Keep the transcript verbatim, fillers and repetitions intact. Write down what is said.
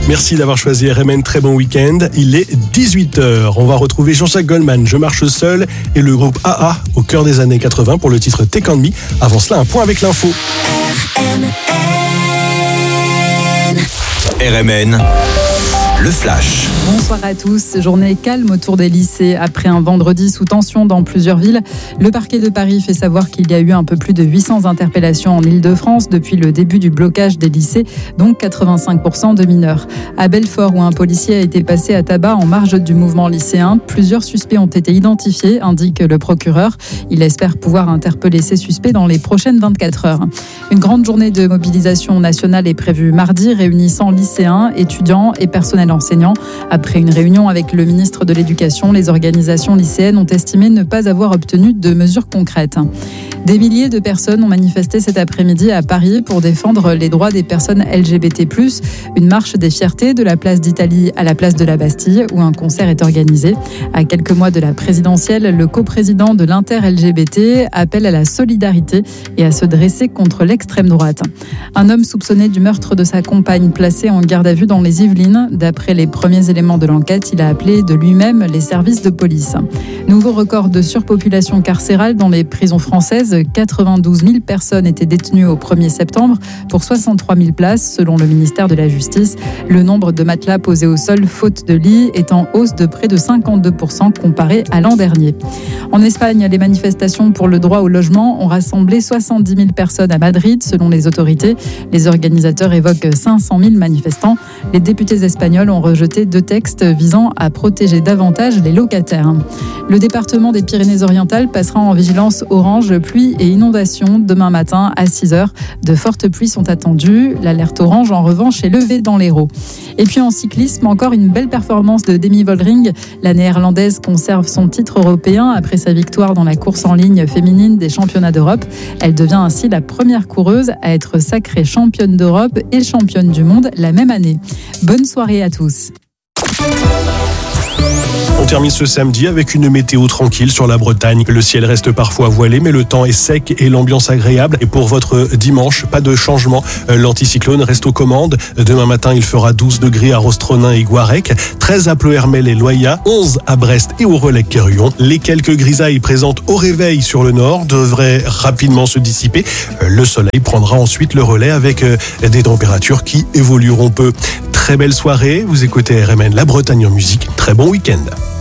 Merci d'avoir choisi R M N, très bon week-end. Il est dix-huit heures. On va retrouver Jean-Jacques Goldman, Je marche seul, et le groupe A A au cœur des années quatre-vingts pour le titre Take On Me. Avant cela, un point avec l'info. R M N. R M N, le flash. Bonsoir à tous. Journée calme autour des lycées après un vendredi sous tension dans plusieurs villes. Le parquet de Paris fait savoir qu'il y a eu un peu plus de huit cents interpellations en Île-de-France depuis le début du blocage des lycées, donc quatre-vingt-cinq pour cent de mineurs. À Belfort, où un policier a été passé à tabac en marge du mouvement lycéen, plusieurs suspects ont été identifiés, indique le procureur. Il espère pouvoir interpeller ces suspects dans les prochaines vingt-quatre heures. Une grande journée de mobilisation nationale est prévue mardi, réunissant lycéens, étudiants et personnel enseignant. Après une réunion avec le ministre de l'Éducation, les organisations lycéennes ont estimé ne pas avoir obtenu de mesures concrètes. Des milliers de personnes ont manifesté cet après-midi à Paris pour défendre les droits des personnes L G B T plus. Une marche des fiertés de la place d'Italie à la place de la Bastille, où un concert est organisé. À quelques mois de la présidentielle, le coprésident de l'Inter-L G B T appelle à la solidarité et à se dresser contre l'extrême droite. Un homme soupçonné du meurtre de sa compagne placé en garde à vue dans les Yvelines. D'après les premiers éléments de l'enquête, il a appelé de lui-même les services de police. Nouveau record de surpopulation carcérale dans les prisons françaises. quatre-vingt-douze mille personnes étaient détenues au premier septembre pour soixante-trois mille places, selon le ministère de la Justice. Le nombre de matelas posés au sol, faute de lit, est en hausse de près de cinquante-deux pour cent comparé à l'an dernier. En Espagne, les manifestations pour le droit au logement ont rassemblé soixante-dix mille personnes à Madrid, selon les autorités. Les organisateurs évoquent cinq cent mille manifestants. Les députés espagnols ont rejeté deux textes visant à protéger davantage les locataires. Le département des Pyrénées-Orientales passera en vigilance orange, pluie et inondations demain matin à six heures. De fortes pluies sont attendues. L'alerte orange, en revanche, est levée dans l'Hérault. Et puis en cyclisme, encore une belle performance de Demi Vollering. La néerlandaise conserve son titre européen après sa victoire dans la course en ligne féminine des championnats d'Europe. Elle devient ainsi la première coureuse à être sacrée championne d'Europe et championne du monde la même année. Bonne soirée à tous. On termine ce samedi avec une météo tranquille sur la Bretagne. Le ciel reste parfois voilé, mais le temps est sec et l'ambiance agréable. Et pour votre dimanche, pas de changement. L'anticyclone reste aux commandes. Demain matin, il fera douze degrés à Rostronin et Guarec, treize à Ploërmel et Loya, onze à Brest et au Relecq-Kerhuon. Les quelques grisailles présentes au réveil sur le nord devraient rapidement se dissiper. Le soleil prendra ensuite le relais avec des températures qui évolueront peu. Très belle soirée, vous écoutez R M N, la Bretagne en musique. Très bon week-end.